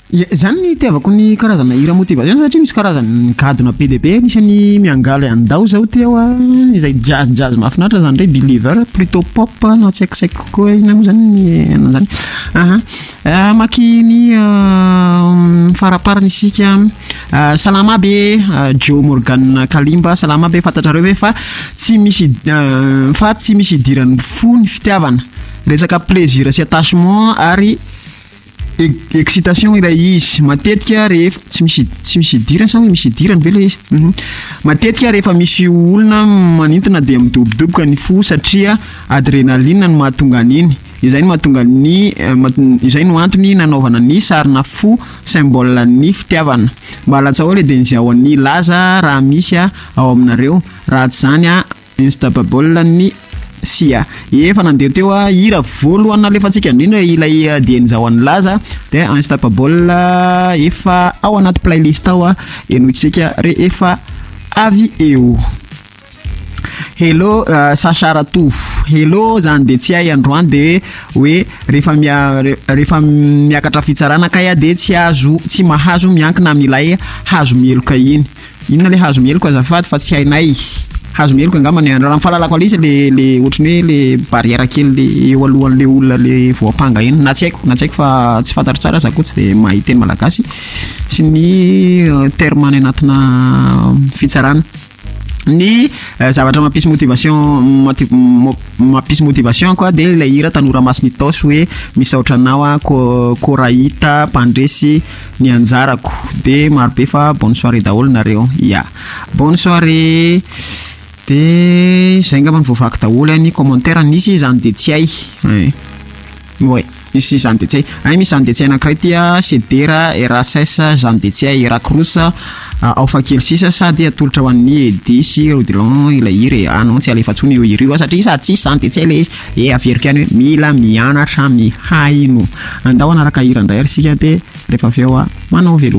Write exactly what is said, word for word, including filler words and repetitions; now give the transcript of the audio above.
Zany ny tiavako ny karazana hira motivation satria misy karazany gadona be dia be nisany miangaly andao zao teo a izay jazz jazz mahafinaritra zany hoe believer plutôt pop na tsaikitsaiko kokoa ina moa zany zany aha maki ny faraparany isika salama be Joe Morgan Kalimba salama be fantatrareo hoe fa tsy misy fa tsy misy idiran'ny fo ny fitiavana resaka plaisir sy attachement ary excitation ilay izy matetika rehefa tsy misy tsy misy dirany sa hoe misy dirany ve ilay izy matetika rehefa misy olona manintona dia midobodoboka ny fo satria adrénaline no mahatonga an'iny izay no mahatonga ny izay no antony nanaovana ny sarina fo symbole ny fitiavana mba halatsahola dia izay ao an'ny laza raha misy ao aminareo raha tsy zany a instable ny sia efa nandeha teo a hira voalohany alefantsika indrindra ilay dieny zao an'ny laza dia unstoppable efa ao anaty playlist ao a enoitsika rehefa avy eo. Hello uh, Sacha Ratovo hello zany de tsy hay androany de hoe rehefa mia rehefa miakatra fitsarana kaya de tsy azo tsy mahazo miankina amin'ilay hazo mieloka iny inona le hazo mieloka azafady fa tsy hainay hazo mieloka angamba ny raha fahalalako alisa le le ohatrany hoe le barrière kely le eo alohan'le olona le voapanga iny na tsy haiko na tsy haiko fa tsy fantatro tsara za koa tsy de mahay teny malagasy sy ny terme any anatina fitsarana ny zavatra mampisy motivation mampisy motivation quoi de la hira tanora masiny taosy hoe misaotra anao a Korahita Pandresy ny anjarako de maro be fa bonne soirée daholo nareo ya bonne soirée de zay ngamba nivoavaky daholo ny commentaire nisy zany de tsy hay ouais nisy zany de tsy hay ay misy zany de tsy hay anankiray tia Sedera Erases zany de tsy hay Eracruz ao fakely sisa sady atolotra ho an'ny Edisy Rodilon ilay hira anao tsy alefa tsony io hira io satria sady tsisy zany de tsy hay le izy e averiko ihany hoe mila mianatra mihaino andao anaraka hira indray ary sika de rehefa avy eo manao velo